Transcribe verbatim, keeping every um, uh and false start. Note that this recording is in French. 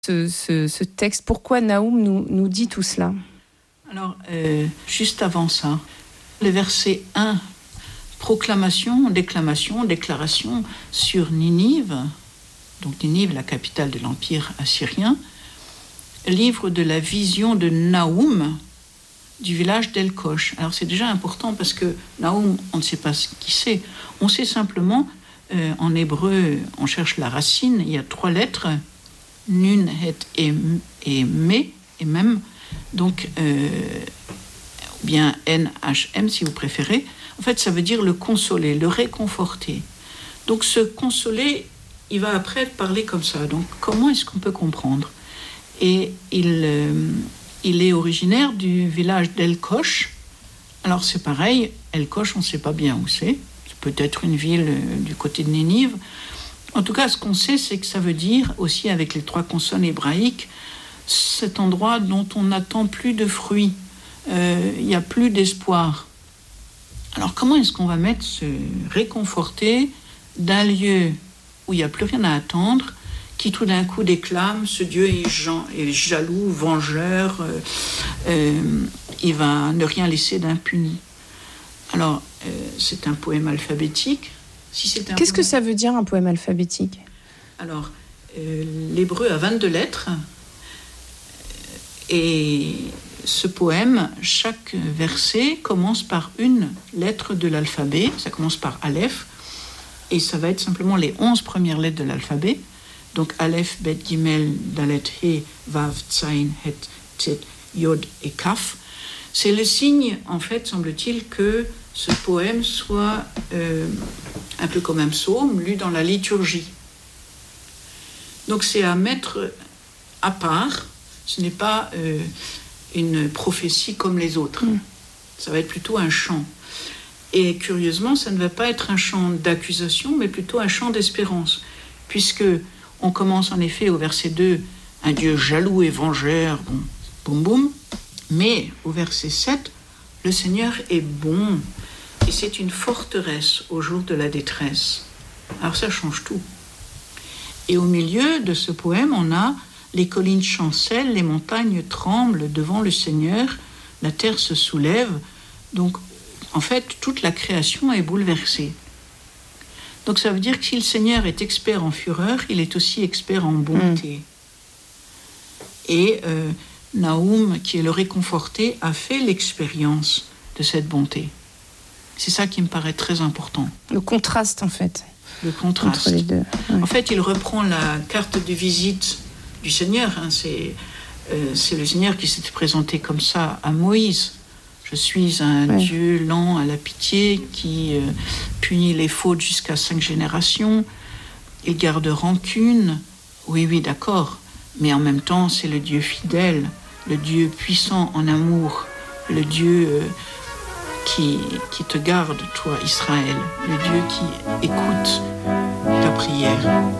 Ce, ce, ce texte, pourquoi Nahum nous, nous dit tout cela? Alors, euh, juste avant ça, le verset un, proclamation, déclamation, déclaration sur Ninive, donc Ninive, la capitale de l'Empire assyrien, livre de la vision de Nahum du village d'El-Kosh. Alors c'est déjà important parce que Nahum, on ne sait pas qui c'est, on sait simplement, euh, en hébreu, on cherche la racine, il y a trois lettres, Nun, Het et, et Me, et même, donc, euh, ou bien N H M si vous préférez. En fait, ça veut dire le consoler, le réconforter. Donc, ce consoler, il va après parler comme ça. Donc, comment est-ce qu'on peut comprendre? Et il, euh, il est originaire du village d'El-Kosh. Alors, c'est pareil, El-Kosh, on ne sait pas bien où c'est. C'est peut-être une ville euh, du côté de Ninive. En tout cas, ce qu'on sait, c'est que ça veut dire, aussi avec les trois consonnes hébraïques, cet endroit dont on n'attend plus de fruits. Euh, il n'y a plus d'espoir. Alors, comment est-ce qu'on va mettre se réconforter d'un lieu où il n'y a plus rien à attendre, qui tout d'un coup déclame, ce Dieu est, gen- est jaloux, vengeur, euh, euh, il va ne rien laisser d'impuni. Alors, euh, c'est un poème alphabétique. Si c'est un Qu'est-ce poème... que ça veut dire, un poème alphabétique? Alors, euh, l'hébreu a vingt-deux lettres, et ce poème, chaque verset commence par une lettre de l'alphabet, ça commence par Aleph, et ça va être simplement les onze premières lettres de l'alphabet, donc Aleph, Bet, Gimel, Dalet, He, Vav, Tzain, Het, Tet, Yod et Kaf. C'est le signe, en fait, semble-t-il, que ce poème soit euh, un peu comme un psaume, lu dans la liturgie. Donc c'est à mettre à part, ce n'est pas euh, une prophétie comme les autres. Mm. Ça va être plutôt un chant. Et curieusement, ça ne va pas être un chant d'accusation, mais plutôt un chant d'espérance, puisque on commence en effet au verset deux, un Dieu jaloux et vengeur, bon, boum boum, mais au verset sept, le Seigneur est bon, et c'est une forteresse au jour de la détresse. Alors ça change tout. Et au milieu de ce poème, on a les collines chancellent, les montagnes tremblent devant le Seigneur, la terre se soulève. Donc, en fait, toute la création est bouleversée. Donc ça veut dire que si le Seigneur est expert en fureur, il est aussi expert en bonté. Mmh. Et euh, Nahum, qui est le réconforté, a fait l'expérience de cette bonté. C'est ça qui me paraît très important. Le contraste, en fait. Le contraste. Entre les deux. Ouais. En fait, il reprend la carte de visite du Seigneur. Hein. C'est, euh, c'est le Seigneur qui s'était présenté comme ça à Moïse. Je suis un ouais. Dieu lent à la pitié qui euh, punit les fautes jusqu'à cinq générations. Il garde rancune. Oui, oui, d'accord. Mais en même temps, c'est le Dieu fidèle, le Dieu puissant en amour, le Dieu euh, qui, qui te garde, toi, Israël, le Dieu qui écoute ta prière.